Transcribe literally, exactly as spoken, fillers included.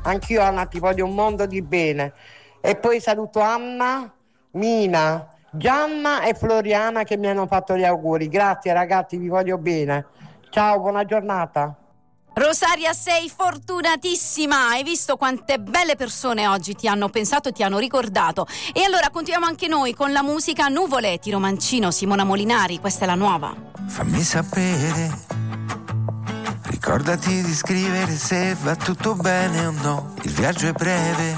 Anch'io Anna ti voglio un mondo di bene. E poi saluto Anna, Mina, Gianna e Floriana che mi hanno fatto gli auguri. Grazie ragazzi, vi voglio bene. Ciao, buona giornata. Rosaria, sei fortunatissima, hai visto quante belle persone oggi ti hanno pensato e ti hanno ricordato. E allora continuiamo anche noi con la musica. Nuvole, Tiro Mancino, Simona Molinari, questa è la nuova. Fammi sapere, ricordati di scrivere se va tutto bene o no, il viaggio è breve,